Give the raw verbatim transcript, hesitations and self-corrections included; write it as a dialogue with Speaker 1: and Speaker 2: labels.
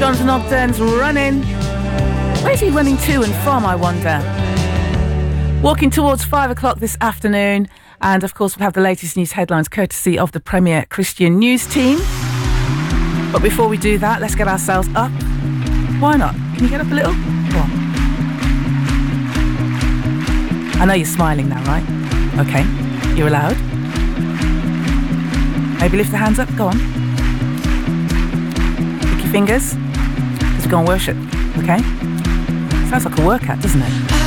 Speaker 1: Jonathan Ogden's running. Where's he running to and from, I wonder? Walking towards five o'clock this afternoon. And, of course, we'll have the latest news headlines courtesy of the Premier Christian News team. But before we do that, let's get ourselves up. Why not? Can you get up a little? Go on. I know you're smiling now, right? Okay, you're allowed. Maybe lift the hands up. Go on. Pick your fingers. Because we're going to worship, okay? Sounds like a workout, doesn't it?